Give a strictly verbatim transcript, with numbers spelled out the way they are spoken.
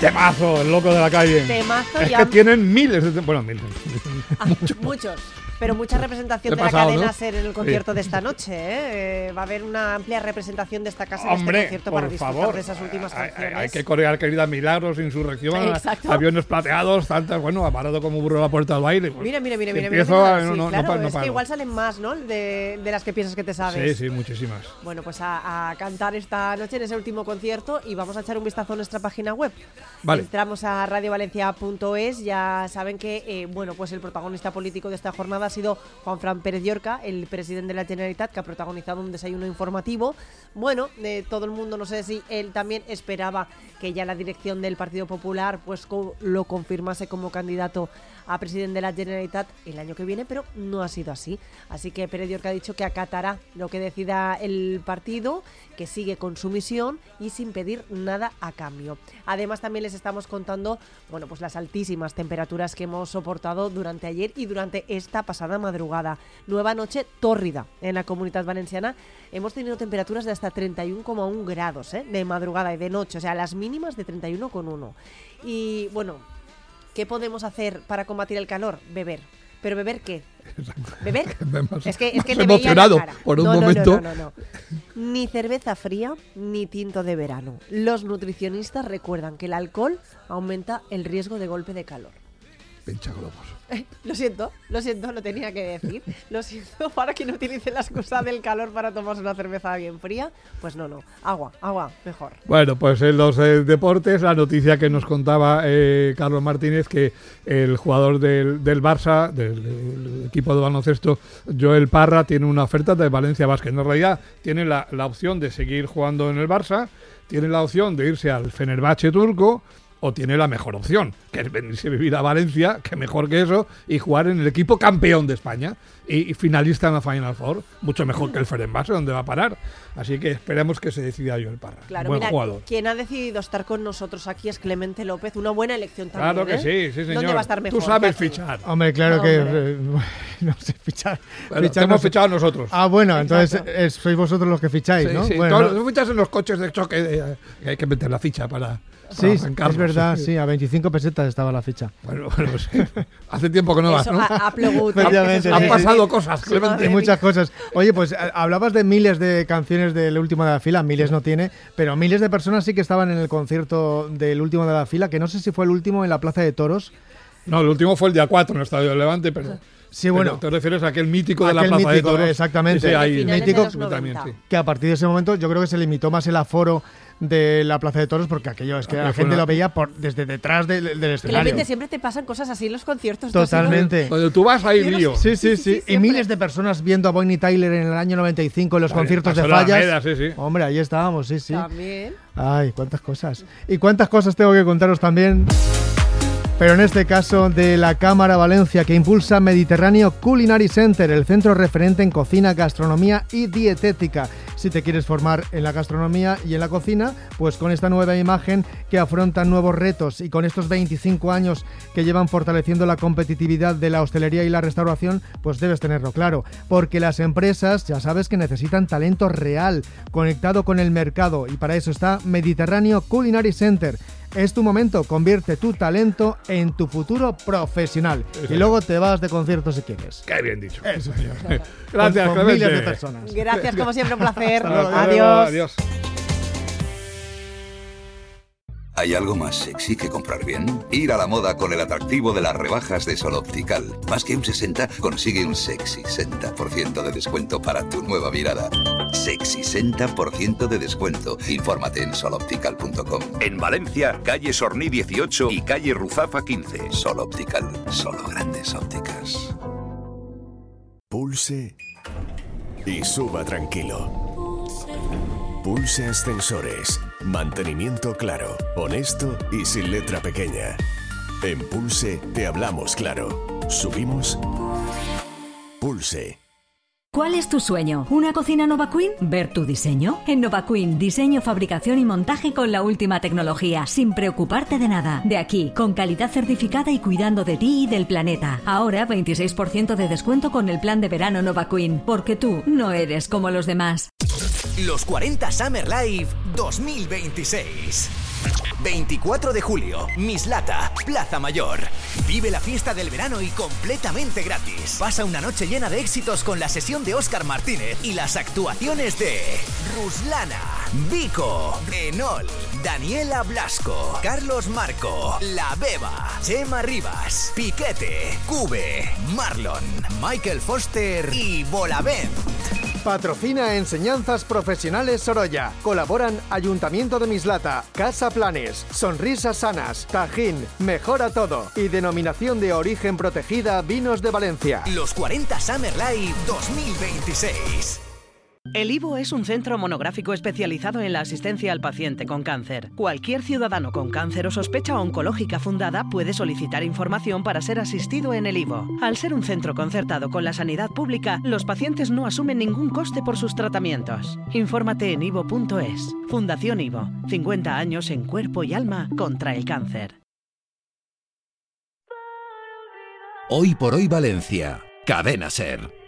Temazo, el loco de la calle. Temazo. Es ya... que tienen miles de... Bueno, miles. Ah, muchos. muchos. Pero mucha representación de pasado, la cadena ¿no? ser en el concierto sí. de esta noche. ¿eh? Eh, va a haber una amplia representación de esta casa en Hombre, este concierto por para disfrutar favor, de esas últimas hay, canciones. hay que corear, querida, Milagros, Insurrección, Exacto. Aviones Plateados, tantas, bueno, parado como burro a la puerta del baile. Pues, mira, mira, mira, mira. empiezo mira, a, mira. no, Sí, no, claro, no, no es paro. que igual salen más, ¿no? De, de las que piensas que te sabes. Sí, sí, muchísimas. Bueno, pues a, a cantar esta noche en ese último concierto y vamos a echar un vistazo a nuestra página web. Vale. Entramos a radio valencia punto es, ya saben que, eh, bueno, pues el protagonista político de esta jornada ha sido Juanfran Pérez Llorca, el presidente de la Generalitat, que ha protagonizado un desayuno informativo. Bueno, eh, todo el mundo, no sé si él también esperaba que ya la dirección del Partido Popular pues co- lo confirmase como candidato a presidente de la Generalitat el año que viene, pero no ha sido así. Así que Pérez Llorca ha dicho que acatará lo que decida el partido, que sigue con su misión y sin pedir nada a cambio. Además, también les estamos contando, bueno, pues las altísimas temperaturas que hemos soportado durante ayer y durante esta pasada madrugada. Nueva noche tórrida en la Comunitat Valenciana. Hemos tenido temperaturas de hasta treinta y uno coma uno grados, ¿eh? De madrugada y de noche, o sea, las mínimas de treinta y uno coma uno. Y bueno, ¿qué podemos hacer para combatir el calor? Beber. ¿Pero beber qué? ¿Beber? Hemos, Es que, es que hemos te veía emocionado la cara. por un no, no, momento. No, no, no, no. Ni cerveza fría, ni tinto de verano. Los nutricionistas recuerdan que el alcohol aumenta el riesgo de golpe de calor. Pincha globos. Eh, lo siento, lo siento, lo tenía que decir. Lo siento, para que no utilice la excusa del calor para tomarse una cerveza bien fría. Pues no, no, agua, agua, mejor. Bueno, pues en los eh, deportes, la noticia que nos contaba eh, Carlos Martínez, que el jugador del, del Barça, del, del equipo de baloncesto, Joel Parra, tiene una oferta de Valencia Basket. En realidad tiene la, la opción de seguir jugando en el Barça, tiene la opción de irse al Fenerbahce turco, o tiene la mejor opción, que es venirse a vivir a Valencia, que mejor que eso, y jugar en el equipo campeón de España y, y finalista en la Final Four, mucho mejor que el Fenerbahce, donde va a parar. Así que esperemos que se decida Joel Parra. Claro, Buen mira, jugador. quien ha decidido estar con nosotros aquí es Clemente López, una buena elección también. Claro que ¿eh? sí, sí, señor. ¿Dónde va a estar mejor? Tú sabes ¿Qué hace? fichar. Hombre, claro No, que hombre. eh, no sé fichar. Bueno, fichar te hemos no sé. fichado nosotros. Ah, bueno, Exacto. entonces eh, sois vosotros los que ficháis, Sí, ¿no? sí. Bueno, Todos- no- Tú fichas en los coches de choque, eh, que hay que meter la ficha para, para sí, arrancarlos. es verdad, sí, a veinticinco pesetas estaba la ficha. Bueno, bueno, sí. Hace tiempo que no vas, Eso, ¿no? ha, ha plogut. Efectivamente, Eso Han sí, suele sí. pasado decir. cosas, Sí, Clemente. madre Hay muchas mía. cosas. Oye, pues a- hablabas de miles de canciones del último de la fila, miles no tiene, pero miles de personas sí que estaban en el concierto del último de la fila, que no sé si fue el último en la Plaza de Toros. No, el último fue el día cuatro en el Estadio del Levante, pero... Sí, bueno, pero te refieres a aquel mítico de la aquel Plaza mítico, de Toros. exactamente. Sí, sí, ahí. Finales de mítico los también, noventa. sí. que a partir de ese momento yo creo que se limitó más el aforo de la Plaza de Toros, porque aquello es que Ah, la que fue gente una- lo veía por, desde detrás del, del escenario. Clemente, siempre te pasan cosas así en los conciertos. ¿tú has ido? Totalmente. Cuando tú vas ahí, Yo no lío. Sí, Sí, sí, sí, sí. sí, Y siempre. miles de personas viendo a Bonnie Tyler en el año noventa y cinco en los Vale, conciertos de Paseo de la fallas. Alameda, sí, sí. Hombre, ahí estábamos, sí, sí. También. Ay, cuántas cosas. Y cuántas cosas tengo que contaros también. Pero en este caso de la Cámara Valencia, que impulsa Mediterráneo Culinary Center, el centro referente en cocina, gastronomía y dietética. Si te quieres formar en la gastronomía y en la cocina, pues con esta nueva imagen que afronta nuevos retos y con estos veinticinco años que llevan fortaleciendo la competitividad de la hostelería y la restauración, pues debes tenerlo claro. Porque las empresas, ya sabes que necesitan talento real, conectado con el mercado, y para eso está Mediterráneo Culinary Center. Es tu momento, convierte tu talento en tu futuro profesional. Y luego te vas de concierto si quieres. Qué bien dicho. Eso, señor. Gracias, con, con Clemente. miles de personas. Gracias, como siempre, un placer. Hasta luego, Adiós. Adiós. ¿Hay algo más sexy que comprar bien? Ir a la moda con el atractivo de las rebajas de Sol Optical. Más que un sesenta, consigue un sexy sesenta por ciento de descuento para tu nueva mirada. Sexy sesenta por ciento de descuento. Infórmate en sol optical punto com. En Valencia, calle Sorní dieciocho y calle Ruzafa quince. Sol Optical, solo grandes ópticas. Pulse y suba tranquilo. Pulse Ascensores. Mantenimiento claro, honesto y sin letra pequeña. En Pulse te hablamos claro. Subimos. Pulse. ¿Cuál es tu sueño? ¿Una cocina Nova Queen? ¿Ver tu diseño? En Nova Queen, diseño, fabricación y montaje con la última tecnología, sin preocuparte de nada. De aquí, con calidad certificada y cuidando de ti y del planeta. Ahora, veintiséis por ciento de descuento con el plan de verano Nova Queen, porque tú no eres como los demás. Los cuarenta Summer Live dos mil veintiséis. veinticuatro de julio, Mislata, Plaza Mayor. Vive la fiesta del verano y completamente gratis. Pasa una noche llena de éxitos con la sesión de Óscar Martínez y las actuaciones de Ruslana, Vico, Enol, Daniela Blasco, Carlos Marco, La Beba, Chema Rivas, Piquete, Cube, Marlon, Michael Foster y Bolavent. Patrocina Enseñanzas Profesionales Sorolla. Colaboran Ayuntamiento de Mislata, Casa Planes, Sonrisas Sanas, Tajín, Mejora Todo y Denominación de Origen Protegida Vinos de Valencia. Los cuarenta Summer Live dos mil veintiséis. El Ivo es un centro monográfico especializado en la asistencia al paciente con cáncer. Cualquier ciudadano con cáncer o sospecha oncológica fundada puede solicitar información para ser asistido en el Ivo. Al ser un centro concertado con la sanidad pública, los pacientes no asumen ningún coste por sus tratamientos. Infórmate en ivo punto es. Fundación Ivo. cincuenta años en cuerpo y alma contra el cáncer. Hoy por hoy Valencia. Cadena SER.